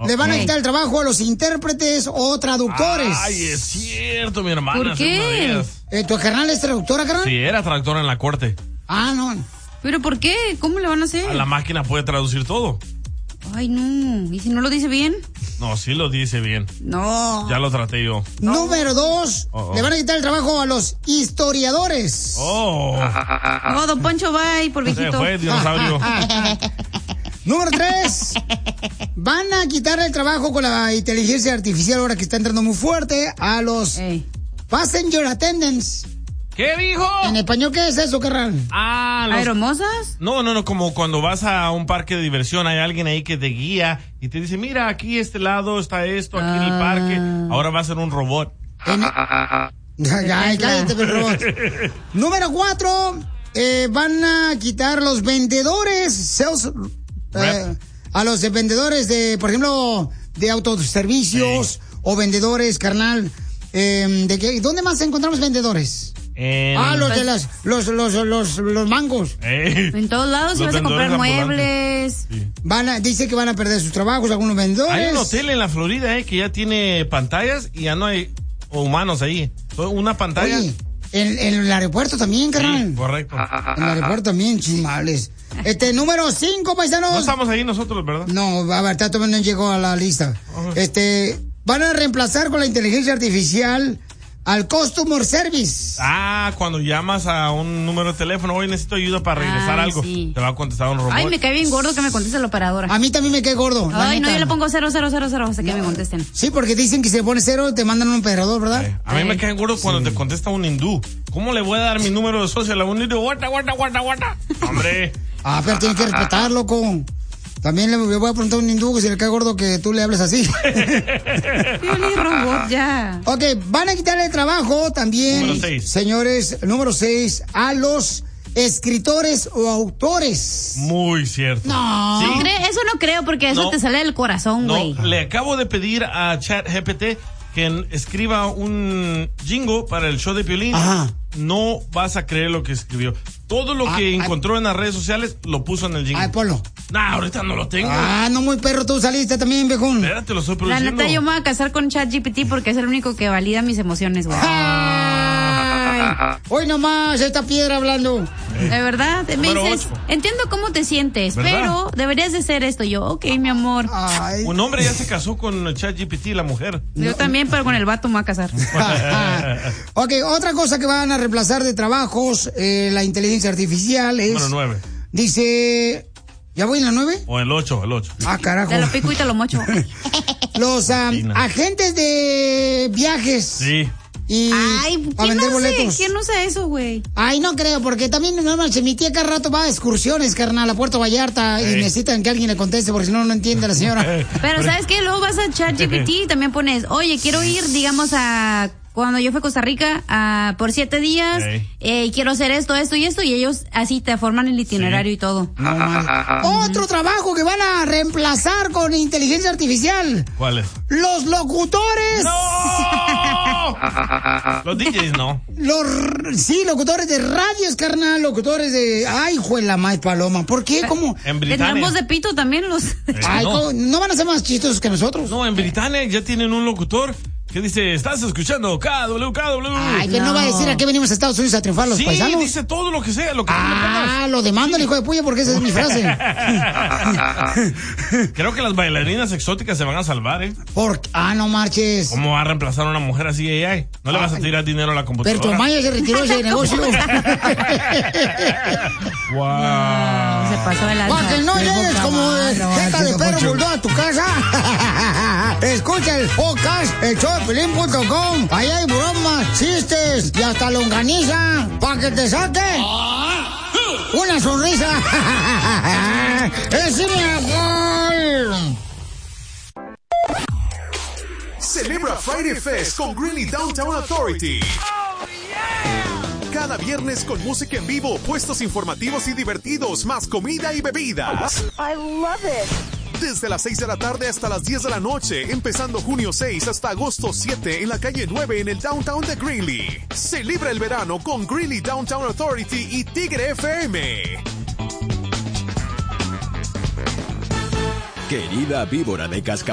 le van a quitar el trabajo a los intérpretes o traductores. Ay, es cierto, mi hermana. ¿Por qué? ¿Tu carnal es traductora, carnal? Sí, era traductora en la corte. Ah, no. ¿Pero por qué? ¿Cómo le van a hacer? A la máquina puede traducir todo. Ay, no. ¿Y si no lo dice bien? No, sí lo dice bien. No. Ya lo traté yo. Número 2, le van a quitar el trabajo a los historiadores. No, don Poncho, bye, por viejito. Se fue, dinosaurio. Número 3, van a quitar el trabajo con la inteligencia artificial ahora que está entrando muy fuerte a los passenger attendants. ¿Qué dijo? ¿En español qué es eso, carnal? ¿Aeromosas? No, como cuando vas a un parque de diversión, hay alguien ahí que te guía y te dice, mira, aquí este lado está esto, aquí en el parque, ahora va a ser un robot. Cállate, el robot. Número 4, van a quitar los vendedores, a los vendedores de, por ejemplo, de autoservicios o vendedores, carnal. ¿Dónde más encontramos vendedores? Los de los mangos. En todos lados, si vas a comprar muebles. Sí. Dice que van a perder sus trabajos algunos vendedores. Hay un hotel en la Florida que ya tiene pantallas y ya no hay humanos ahí. Una pantalla. Oye, en el aeropuerto también, carnal. Sí, correcto. En el aeropuerto también, chimales. Número 5, paisanos. No estamos ahí nosotros, ¿verdad? No, a ver, todavía no llegó a la lista. Van a reemplazar con la inteligencia artificial al customer service. Cuando llamas a un número de teléfono, hoy necesito ayuda para regresar algo. Sí. Te va a contestar un robot. Ay, me cae bien gordo que me conteste la operadora. A mí también me cae gordo. Ay, no, yo le pongo 0, 0, 0, 0 hasta que me contesten. Sí, porque dicen que si le pones 0 te mandan un operador, ¿verdad? A mí me cae gordo cuando te contesta un hindú. ¿Cómo le voy a dar mi número de social a un hindú? Guarda. Hombre. Pero tienes que respetar, loco. También le voy a preguntar a un hindú que si le cae gordo que tú le hables así. Robot, ya. Ok, van a quitarle el trabajo también, Número 6. Señores, número 6, a los escritores o autores. Muy cierto. No. ¿Sí? Eso no creo porque eso te sale del corazón, güey. Le acabo de pedir a ChatGPT que escriba un jingle para el show de Piolín. No vas a creer lo que escribió. Todo lo que encontró en las redes sociales lo puso en el jingle. Ponlo. Ahorita no lo tengo. No, muy perro, tú saliste también, viejón. Espérate, lo estoy produciendo. La neta, yo me voy a casar con ChatGPT porque es el único que valida mis emociones, güey. Hoy nomás, esta piedra hablando. De verdad, me dices, entiendo cómo te sientes, ¿verdad? Pero deberías de ser esto. Yo, ok, mi amor. Un hombre ya se casó con ChatGPT, la mujer. Yo también, pero con el vato me voy a casar. Ok, otra cosa que van a reemplazar de trabajos, la inteligencia artificial es... Número 9. Dice... ¿Ya voy en la 9? O el 8, el 8. Carajo. Te lo pico y te lo mocho. Los agentes de viajes. Sí. Y para vender boletos. ¿Quién usa eso, güey? Ay, no creo, porque también mi tía cada rato va a excursiones, carnal, a Puerto Vallarta y necesitan que alguien le conteste porque si no, no entiende la señora. Pero ¿sabes qué? Luego vas a ChatGPT y también pones, oye, quiero ir, digamos, a... Cuando yo fui a Costa Rica por 7 días, quiero hacer esto y esto, y ellos así te forman el itinerario y todo. Otro trabajo que van a reemplazar con inteligencia artificial. ¿Cuál es? Los locutores. ¡No! Los DJs no. Locutores de radios, carnal, locutores de... Ay, juela más paloma. ¿Por qué? ¿Cómo? En Britania. Tenemos de pito también los... no van a ser más chistosos que nosotros. No, en Britania ya tienen un locutor que dice, estás escuchando KW. Ay, que no va a decir a qué venimos a Estados Unidos a triunfar los paisanos. Sí, dice todo lo que sea, lo que lo demando el hijo de puya porque esa es mi frase. Creo que las bailarinas exóticas se van a salvar, no marches. ¿Cómo va a reemplazar a una mujer así AI? No le vas a tirar dinero a la computadora. Pero tu Maya se retiró ese negocio. Wow. Se pasó de lanza. Para que no llegues como jeta de perro bulldog a tu casa. Escucha el podcast, el showpelín.com. Ahí hay bromas, chistes y hasta longaniza. Para que te saque una sonrisa. ¡Es mi Celebra Friday Fest con Greeley Downtown Authority. Cada viernes con música en vivo, puestos informativos y divertidos, más comida y bebidas. I love it. Desde las 6 de la tarde hasta las 10 de la noche, empezando junio 6 hasta agosto 7 en la calle 9 en el downtown de Greeley. Celebra el verano con Greeley Downtown Authority y Tigre FM. Querida víbora de cascabel.